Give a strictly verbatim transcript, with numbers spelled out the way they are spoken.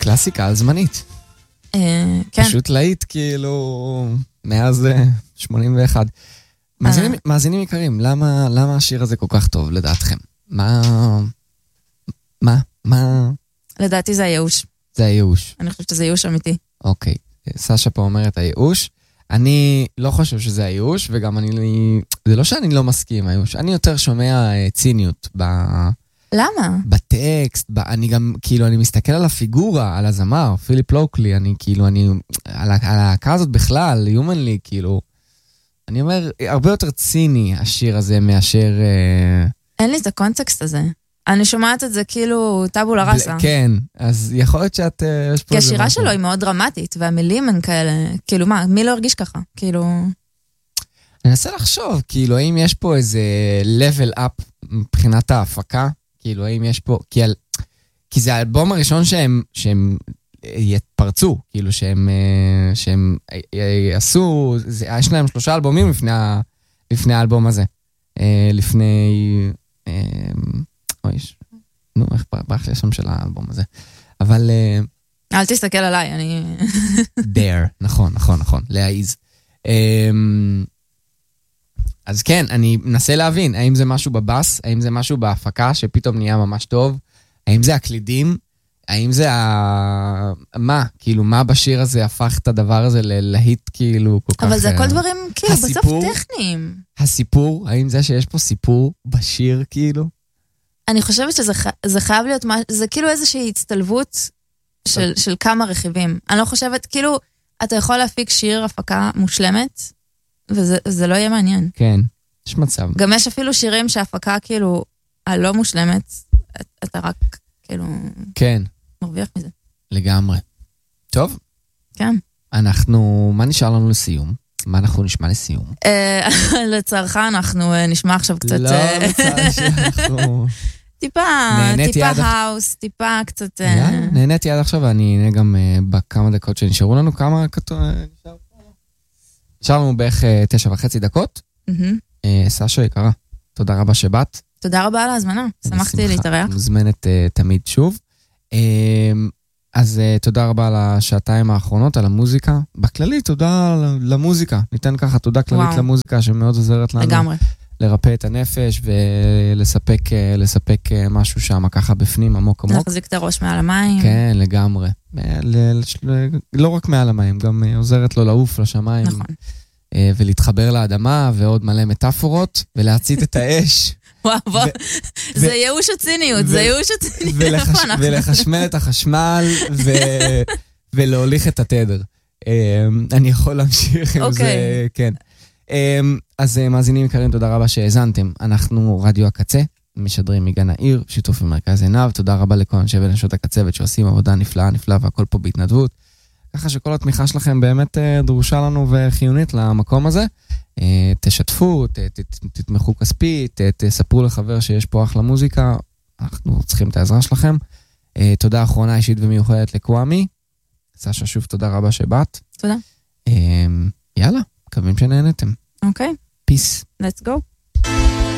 קלאסיקה על זמנית. אה, כן. פשוט להיט, כאילו, מאז שמונים ואחת. מאזינים, מאזינים יקרים, למה, למה השיר הזה כל כך טוב, לדעתכם? מה, מה, מה? לדעתי זה הייאוש. זה הייאוש. אני חושבת שזה ייאוש אמיתי. אוקיי. סשה פה אומרת הייאוש. אני לא חושב שזה הייאוש, וגם אני, זה לא שאני לא מסכים הייאוש. אני יותר שומע ציניות ב... למה? בטקסט, ב... אני גם, כאילו, אני מסתכל על הפיגורה, על הזמר, פיליפ לוקלי, אני כאילו, אני, על, על ההקה הזאת בכלל, יומנלי, כאילו, אני אומר, הרבה יותר ציני השיר הזה מאשר... אין לי את הקונטקסט הזה. אני שומעת את זה כאילו טאבולה ראסה. כן, אז יכול להיות שאת... כי השירה שלו היא מאוד דרמטית, והמילים הן כאלה, כאילו מה, מי לא הרגיש ככה? כאילו... אני אנסה לחשוב, כאילו, האם יש פה איזה level up מבחינת ההפקה? כאילו, האם יש פה... כי, על... כי זה האלבום הראשון שהם, שהם יתפרצו, כאילו, שהם, שהם עשו... זה... יש להם שלושה אלבומים לפני, ה... לפני האלבום הזה. לפני... אוי, נו, איך ברח לי השם של האלבום הזה. אבל... אל תסתכל עליי, אני... There, נכון, נכון, נכון, להעיז. אז כן, אני מנסה להבין, האם זה משהו בבאס, האם זה משהו בהפקה שפתאום נהיה ממש טוב, האם זה הקלידים, האם זה ה... מה? כאילו, מה בשיר הזה הפך את הדבר הזה ללהיט כאילו כל כך... אבל זה הכל דברים כאילו בסוף טכניים. הסיפור, האם זה שיש פה סיפור בשיר כאילו? אני חושבת שזה חייב להיות, זה כאילו איזושהי הצטלבות של, של כמה רכיבים. אני לא חושבת, כאילו, אתה יכול להפיק שיר הפקה מושלמת, וזה זה לא יהיה מעניין. כן, יש מצב. גם יש אפילו שירים שהפקה כאילו הלא מושלמת, אתה רק כאילו... כן. מרוויח מזה. לגמרי. טוב. כן. אנחנו, מה נשאר לנו לסיום? מה אנחנו נשמע לסיום? לצערך אנחנו נשמע עכשיו קצת... לא, לצער שאנחנו... טיפה, טיפה האוס, טיפה קצת... נהניתי עד עכשיו, ואני אהנה גם בכמה דקות שנשארו לנו. כמה כתוב? נשאר לנו בערך תשע וחצי דקות. סשה יקרה, תודה רבה שבאת. תודה רבה על ההזמנה, שמחתי להתארח. מוזמנת תמיד שוב. אז תודה רבה על השעתיים האחרונות, על המוזיקה. בכללי, תודה למוזיקה. ניתן ככה תודה כללית למוזיקה, שמאוד עוזרת לנו. לגמרי. לרפא את הנפש ולספק לספק משהו שם ככה בפנים עמוק עמוק. להחזיק את הראש מעל המים. כן, לגמרי. לא רק מעל המים, גם עוזרת לו לעוף לשמיים. נכון. ולהתחבר לאדמה ועוד מלא מטאפורות ולהצית את האש. וואו, וואו. זה ייאוש הציניות, זה ייאוש הציניות. ולחשמל את החשמל ולהוליך את התדר. אני יכול להמשיך עם זה, כן. אז מאזינים יקרים, תודה רבה שהאזנתם. אנחנו רדיו הקצה, משדרים מגן העיר, שיתוף עם מרכז עיניו. תודה רבה לכל אנשי ונשות הקצוות שעושים עבודה נפלאה, נפלאה, והכל פה בהתנדבות. ככה שכל התמיכה שלכם באמת דרושה לנו וחיונית למקום הזה. תשתפו, תתמכו כספית, תספרו לחבר שיש פה אחלה מוזיקה. אנחנו צריכים את העזרה שלכם. תודה אחרונה אישית ומיוחדת לקוואמי. סשה, שוב תודה רבה שבאת. תודה. יאללה, מקווים שנהנתם. אוקיי. Peace. Let's go.